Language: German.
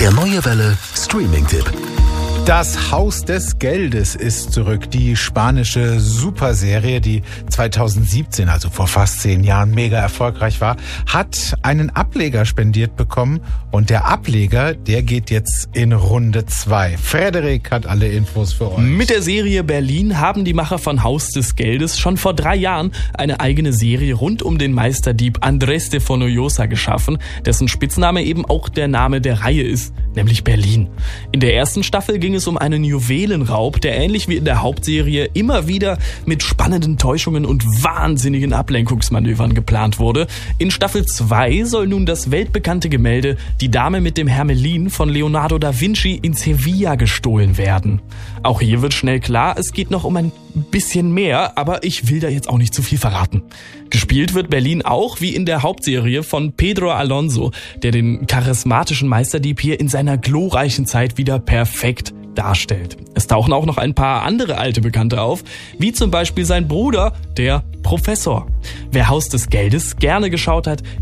Der Neue Welle Streaming-Tipp. Das Haus des Geldes ist zurück. Die spanische Superserie, die 2017, also vor fast 10 Jahren, mega erfolgreich war, hat einen Ableger spendiert bekommen. Und der Ableger, der geht jetzt in Runde 2. Frederik hat alle Infos für euch. Mit der Serie Berlin haben die Macher von Haus des Geldes schon vor 3 Jahren eine eigene Serie rund um den Meisterdieb Andrés de Fonollosa geschaffen, dessen Spitzname eben auch der Name der Reihe ist, nämlich Berlin. In der ersten Staffel ging es um einen Juwelenraub, der ähnlich wie in der Hauptserie immer wieder mit spannenden Täuschungen und wahnsinnigen Ablenkungsmanövern geplant wurde. In Staffel 2 soll nun das weltbekannte Gemälde Die Dame mit dem Hermelin von Leonardo da Vinci in Sevilla gestohlen werden. Auch hier wird schnell klar, es geht noch um ein bisschen mehr, aber ich will da jetzt auch nicht zu viel verraten. Gespielt wird Berlin auch wie in der Hauptserie von Pedro Alonso, der den charismatischen Meisterdieb hier in seiner glorreichen Zeit wieder perfekt darstellt. Es tauchen auch noch ein paar andere alte Bekannte auf, wie zum Beispiel sein Bruder, der Professor. Wer Haus des Geldes gerne geschaut hat,